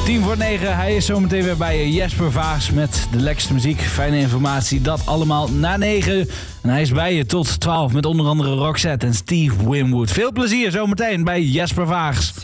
9. Hij is zometeen weer bij Jesper Vaas met de lekkerste muziek, fijne informatie. Dat allemaal na 9. En hij is bij je tot 12 met onder andere Roxette en Steve Winwood. Veel plezier zometeen bij Jesper Vaas.